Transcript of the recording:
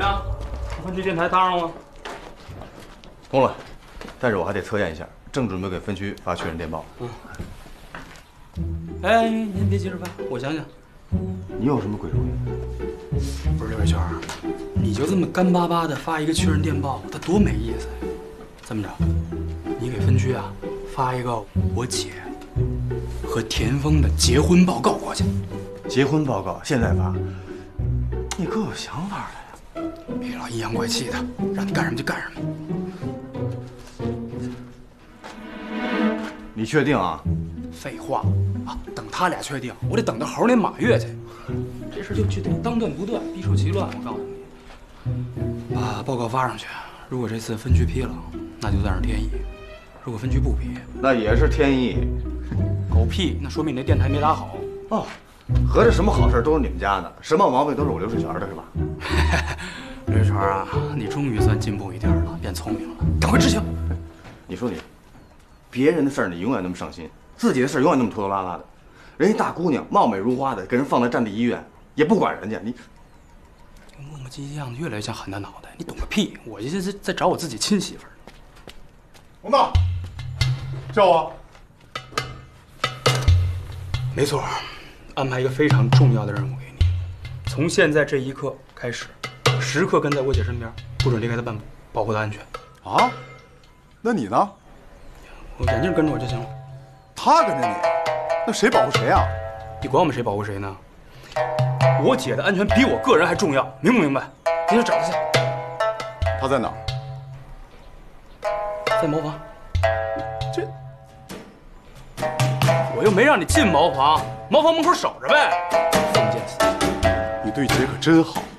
样？分区电台搭上了吗？ 通了，但是我还得测验一下，正准备给分区发确认电报。 哎，您别急着发，我想想。 你有什么鬼主意？ 不是刘伟全，你就这么干巴巴的发一个确认电报，它多没意思呀！这么着，你给分区啊发一个我姐和田丰的结婚报告过去。 结婚报告现在发，你可有想法了呀？ 别老阴阳怪气的，让你干什么就干什么。 你确定啊？ 废话啊！等他俩确定，我得等到猴年马月去。这事就得当断不断，必受其乱。我告诉你，把报告发上去。如果这次分区批了，那就算是天意；如果分区不批， 那也是天意。 狗屁！那说明你那电台没打好。 哦，合着什么好事都是你们家的，什么毛病都是我刘水泉的，是吧？ 刘水泉啊，你终于算进步一点了，变聪明了，赶快执行。 你说你，别人的事儿你永远那么上心，自己的事儿永远那么拖拖拉拉的。人家大姑娘貌美如花的，给人放在战地医院，也不管人家你。 磨磨唧唧样子，越来越像韩大脑袋。你懂个屁！我这是在找我自己亲媳妇儿。 红豆，叫我。 没错，安排一个非常重要的任务给你。从现在这一刻开始，时刻跟在我姐身边，不准离开她半步，保护她安全。 啊？那你呢？ 我眼镜跟着我就行了。 他跟着你，那谁保护谁啊？ 你管我们谁保护谁呢？我姐的安全比我个人还重要，明不明白？你就找她去。 他在哪儿？ 在茅房。 这， 我又没让你进茅房，茅房门口守着呗。封建思想。 你对姐可真好。